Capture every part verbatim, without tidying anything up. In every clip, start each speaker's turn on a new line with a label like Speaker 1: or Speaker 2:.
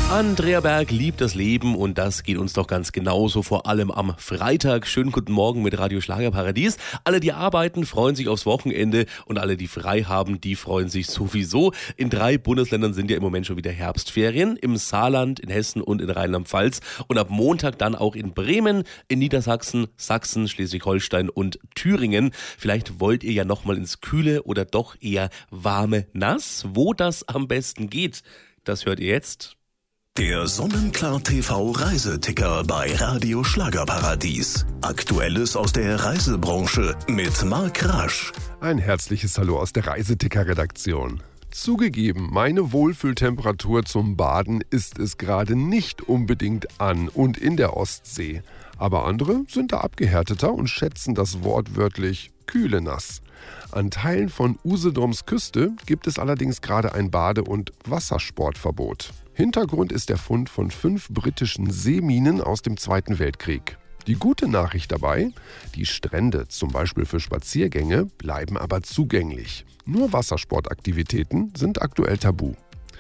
Speaker 1: Andrea Berg liebt das Leben und das geht uns doch ganz genauso, vor allem am Freitag. Schönen guten Morgen mit Radio Schlagerparadies. Alle, die arbeiten, freuen sich aufs Wochenende und alle, die frei haben, die freuen sich sowieso. In drei Bundesländern sind ja im Moment schon wieder Herbstferien. Im Saarland, in Hessen und in Rheinland-Pfalz. Und ab Montag dann auch in Bremen, in Niedersachsen, Sachsen, Schleswig-Holstein und Thüringen. Vielleicht wollt ihr ja nochmal ins Kühle oder doch eher warme Nass. Wo das am besten geht, das hört ihr jetzt.
Speaker 2: Der Sonnenklar T V Reiseticker bei Radio Schlagerparadies. Aktuelles aus der Reisebranche mit Marc Rasch.
Speaker 3: Ein herzliches Hallo aus der Reiseticker-Redaktion. Zugegeben, meine Wohlfühltemperatur zum Baden ist es gerade nicht unbedingt an und in der Ostsee. Aber andere sind da abgehärteter und schätzen das wortwörtlich kühle nass. An Teilen von Usedoms Küste gibt es allerdings gerade ein Bade- und Wassersportverbot. Hintergrund ist der Fund von fünf britischen Seeminen aus dem Zweiten Weltkrieg. Die gute Nachricht dabei: die Strände, zum Beispiel für Spaziergänge, bleiben aber zugänglich. Nur Wassersportaktivitäten sind aktuell tabu.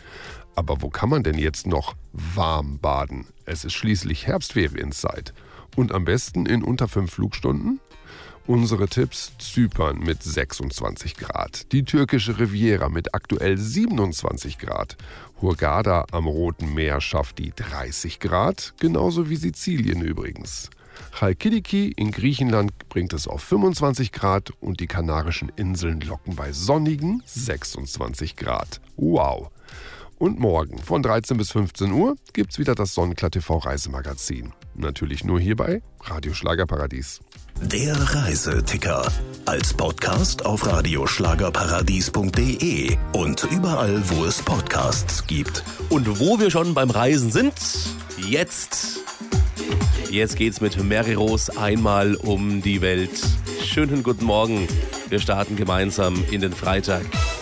Speaker 3: Aber wo kann man denn jetzt noch warm baden? Es ist schließlich Herbstferienzeit. Und am besten in unter fünf Flugstunden? Unsere Tipps: Zypern mit sechsundzwanzig Grad, die türkische Riviera mit aktuell siebenundzwanzig Grad, Hurghada am Roten Meer schafft die dreißig Grad, genauso wie Sizilien übrigens. Chalkidiki in Griechenland bringt es auf fünfundzwanzig Grad und die Kanarischen Inseln locken bei sonnigen sechsundzwanzig Grad. Wow! Und morgen von dreizehn bis fünfzehn Uhr gibt's wieder das Sonnenklar T V Reisemagazin. Natürlich nur hier bei Radio Schlagerparadies.
Speaker 2: Der Reiseticker. Als Podcast auf radio schlagerparadies punkt de und überall, wo es Podcasts gibt.
Speaker 1: Und wo wir schon beim Reisen sind, jetzt. Jetzt geht's mit Mary Rose einmal um die Welt. Schönen guten Morgen. Wir starten gemeinsam in den Freitag.